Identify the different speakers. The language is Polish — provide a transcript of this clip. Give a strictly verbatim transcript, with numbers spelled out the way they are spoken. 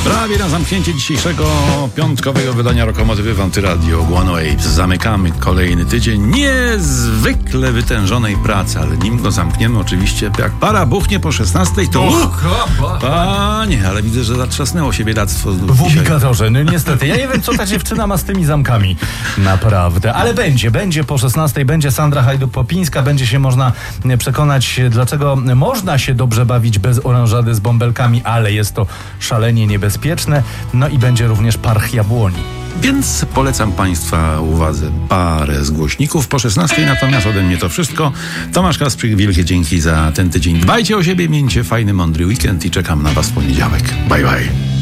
Speaker 1: Prawie na zamknięcie dzisiejszego piątkowego wydania Lokomotywy w Antyradio Guano Apes zamykamy kolejny tydzień niezwykle wytężonej pracy, ale nim go zamkniemy, oczywiście jak para buchnie po szesnastej, to uch, panie, ale widzę, że zatrzasnęło się biedactwo znów
Speaker 2: w ubikatorze, no niestety. Ja nie wiem, co ta dziewczyna ma z tymi zamkami. Naprawdę. Ale będzie, będzie po szesnastej, będzie Sandra Hajduk-Popińska, będzie się można przekonać, dlaczego można się dobrze bawić bez oranżady z bąbelkami, ale jest to szalenie niebezpieczne. No i będzie również parch jabłoni.
Speaker 1: Więc polecam Państwa uwadze parę z głośników po szesnastej, natomiast ode mnie to wszystko. Tomasz Kasprzyk, wielkie dzięki za ten tydzień. Dbajcie o siebie, miejcie fajny, mądry weekend i czekam na Was w poniedziałek. Bye, bye.